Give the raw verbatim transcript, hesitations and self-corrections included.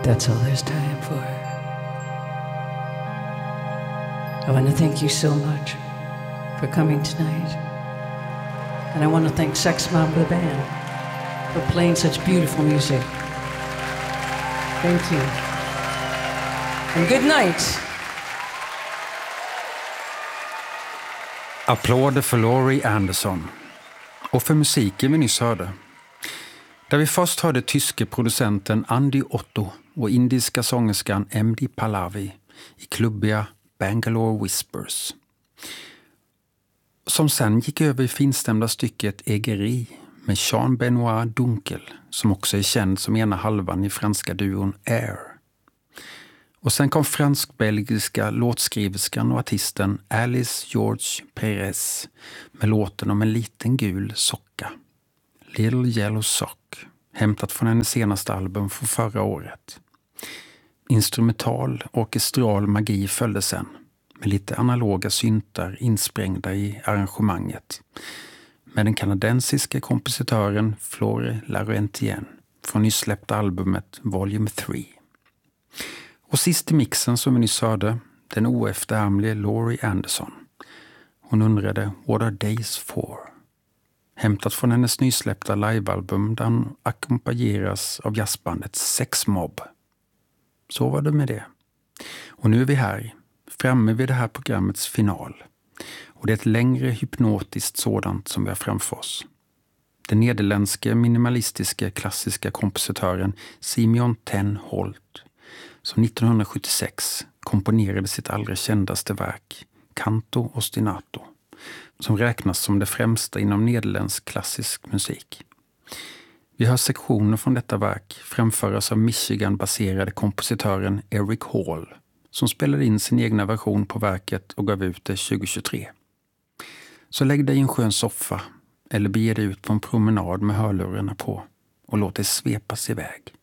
That's all there's time for. I want to thank you so much for coming tonight. And I want to thank Sex Mob the band for playing such beautiful music. Thank you. And good night. Applåder för Laurie Anderson. Och för musiken vi nyss hörde. Där vi först hörde tyske producenten Andy Otto och indiska sångerskan M D Pallavi i klubbiga Bangalore Whispers. Som sen gick över i finstämda stycket Egeri med Jean-Benoit Dunkel, som också är känd som ena halvan i franska duon Air. Och sen kom fransk-belgiska låtskriverskan och artisten Alice George Perez med låten om en liten gul socka. Little Yellow Sock, hämtat från hennes senaste album från förra året. Instrumental och orkestral magi följde sen, med lite analoga syntar insprängda i arrangemanget. Med den kanadensiska kompositören Flore Laurentien från nysläppta albumet Volume tre. Och sist i mixen som vi nyss hörde, den oefterhamlige Laurie Anderson. Hon undrade What are days for? Hämtat från hennes nysläppta livealbum där hon ackompanjeras av jazzbandet Sex Mob. Så var det med det. Och nu är vi här, framme vid det här programmets final. Och det är ett längre hypnotiskt sådant som vi har framför oss. Den nederländske minimalistiska klassiska kompositören Simeon ten Holt, som nittonhundrasjuttiosex komponerade sitt allra kändaste verk, Canto Ostinato, som räknas som det främsta inom nederländsk klassisk musik. Vi har sektioner från detta verk framföras av Michigan-baserade kompositören Eric Hall, som spelade in sin egna version på verket och gav ut det tjugohundratjugotre. Så lägg dig i en skön soffa eller bege dig ut på en promenad med hörlurarna på och låt dig svepas iväg.